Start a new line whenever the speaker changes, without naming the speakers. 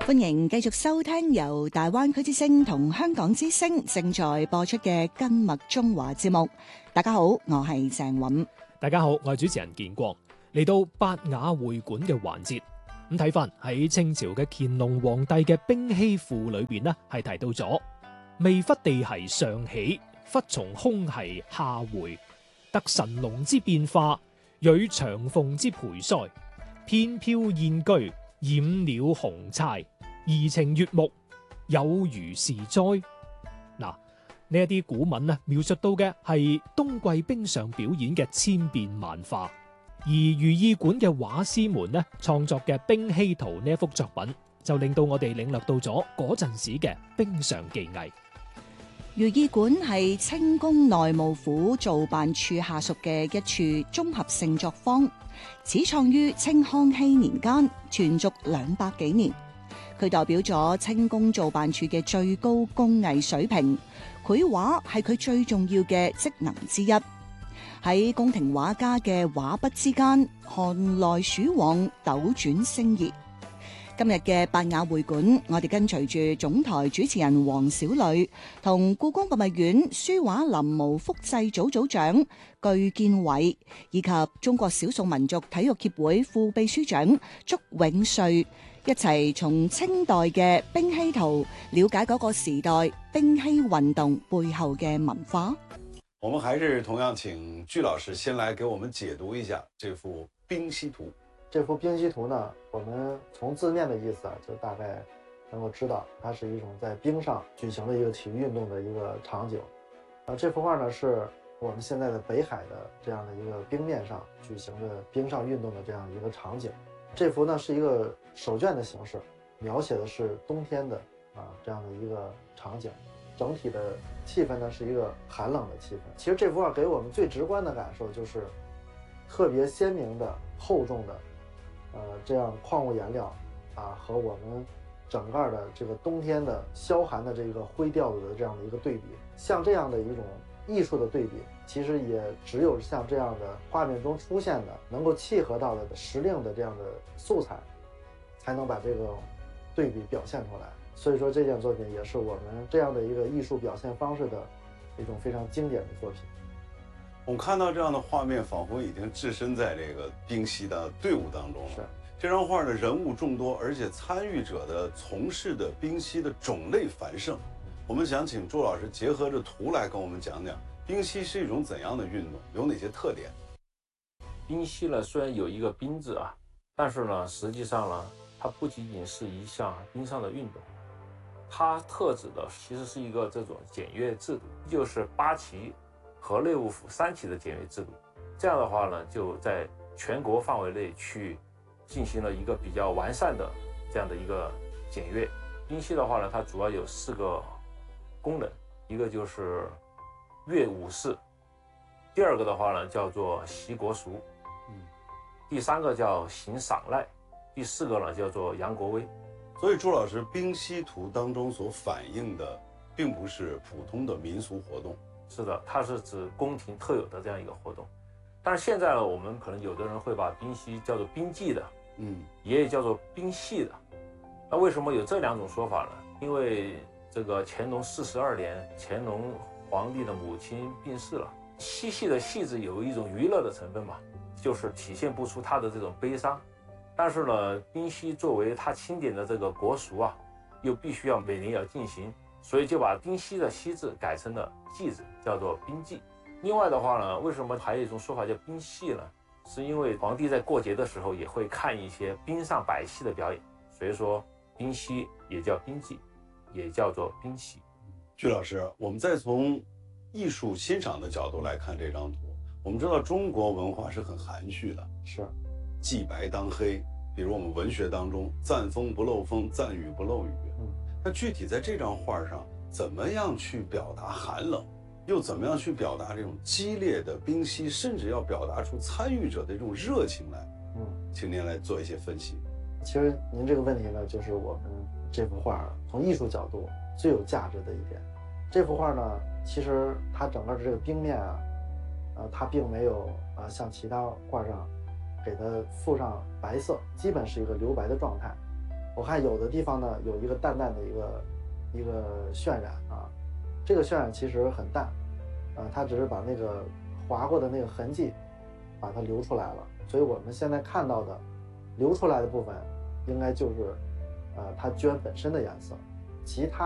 歡迎繼續收聽由大灣區之聲同香港之聲正在播出嘅今麥中華節目。大家好，我係鄭韻。
大家好，我係主持人建國。嚟到八雅會館嘅環節，咁睇翻喺清朝嘅乾隆皇帝嘅兵器庫裏邊呢，係提到咗未忽地係上起，忽從空係下回，得神龍之變化，與長鳳之培腮，翩飄燕居，染鳥紅釵，怡情悅目，有如是哉。嗱，呢一啲古文呢，描述到嘅係冬季冰上表演嘅千變萬化，而如意館嘅畫師們呢創作嘅《冰溪圖》呢一幅作品，就令到我哋領略到咗嗰陣時嘅冰上技藝。
如意館係清宮內務府造辦處下屬嘅一處綜合性作坊，始創於清康熙年間，存續200幾年。佢代表咗清宮造辦處嘅最高工藝水平，繪畫係佢最重要嘅職能之一。喺宮廷畫家嘅畫筆之間，寒來暑往，斗轉星移。今日嘅八雅會館，我哋跟隨住總台主持人黃小磊同故宮博物院書畫臨摹複製組組長具建偉，以及中國少數民族體育協會副秘書長祝永瑞，一齊從清代嘅冰溪圖了解嗰個時代冰溪運動背後嘅文化。
我們還是同樣請具老師先來給我們解讀一下這幅冰溪圖。
這幅冰溪圖呢，我們從字面的意思就大概能夠知道，它是一種在冰上舉行的一個體育運動的一個場景。這幅畫呢，是我們現在的北海的這樣的一個冰面上舉行的冰上運動的這樣一個場景。這幅呢是一個手卷的形式，描寫的是冬天的這樣的一個場景，整體的氣氛呢是一個寒冷的氣氛。其實這幅畫給我們最直觀的感受就是特別鮮明的厚重的這樣礦物顏料和我們整個的這個冬天的蕭寒的這個灰調子的這樣的一個對比，像這樣的一種藝術的對比，其實也只有像這樣的畫面中出現的能夠契合到的時令的這樣的素材，才能把這個對比表現出來。所以說這件作品也是我們這樣的一個藝術表現方式的一種非常經典的作品。
我們看到這樣的畫面，仿佛已經置身在這個冰溪的隊伍當中了。
是，
這張畫的人物眾多，而且參與者的從事的冰溪的種類繁盛。我們想請祝老師結合着圖來跟我們講講，冰溪是一種怎樣的運動，有哪些特點？
冰溪呢，雖然有一個冰字但是呢，實際上呢，它不僅僅是一項冰上的運動，它特指的其實是一個這種檢閱制度，就是8旗和內務府3旗的檢閱制度。這樣的話呢，就在全國範圍內去進行了一個比較完善的這樣的一個檢閱。冰溪的話呢，它主要有4個功能，一個就是閱武士，第2個的話呢叫做習國俗，第3個叫行賞賴，第4個呢叫做揚國威。
所以朱老師，冰溪圖當中所反映的並不是普通的民俗活動。
是的，它是指宮廷特有的這樣一個活動。但是現在呢，我們可能有的人會把冰溪叫做冰祭的，也叫做冰戲的。那為什麼有這2種說法呢？因為這個乾隆42年，乾隆皇帝的母親病逝了，嬉戲的戲字有一種娛樂的成分嘛，就是體現不出他的這種悲傷。但是呢，冰溪作為他欽點的這個國俗又必須要每年要進行，所以就把冰溪的溪字改成了祭字，叫做冰祭。另外的話呢，為什麼還有一種說法叫冰戲呢？是因為皇帝在過節的時候也會看一些冰上擺戲的表演，所以說冰溪也叫冰祭，也叫做冰戲。
具老師，我們再從藝術欣賞的角度來看這張圖，我們知道中國文化是很含蓄的，
是
祭白當黑，比如我們文學當中讚風不漏風，讚雨不漏雨。那具體在這張畫上，怎麼樣去表達寒冷，又怎麼樣去表達這種激烈的冰溪，甚至要表達出參與者的這種熱情來？請您來做一些分析。
其實您這個問題呢，就是我們這幅畫從藝術角度最有價值的一點。這幅畫呢，其實它整個的這個冰面它並沒有像其他畫上給它附上白色，基本是一個留白的狀態。 我看有的地方呢有一个淡淡的一个渲染啊，这个渲染其实很淡，它只是把那个划过的那个痕迹把它留出来了，所以我们现在看到的流出来的部分应该就是它绢本身的颜色，其他